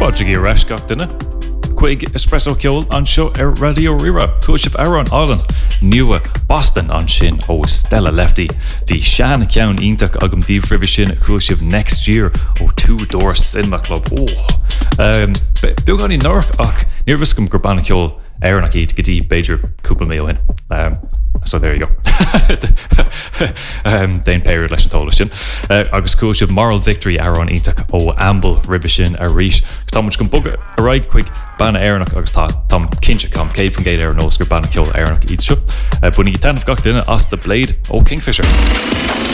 Rodrigi Reshgach dinner. Quig Espresso Kjol on show Radio Rira. Kushif Aaron Island. Newa Boston on shin. Oh, Stella Lefty. The Shan Kyan Intak Agam Div Rivishin. Kushif next year. Oh, Two Door Cinema Club. Oh. Bugani North. Och, Nirviskum Gurbana Kjol. Aaron Akid Gidi Bajor Kupal Mayo in. So there you go. Dane Perry Lesson Tolishin. Agus Kush of Moral Victory Aaron Intak O Amble Ribishin Arish. Tom which can book a right quick Bana Aaron Agus Tom Kinchacom Cave from Gate Aaron Oscar Bana Kill Aaron Eats Shop. Bunny Tan of Gokdin As the Blade O Kingfisher.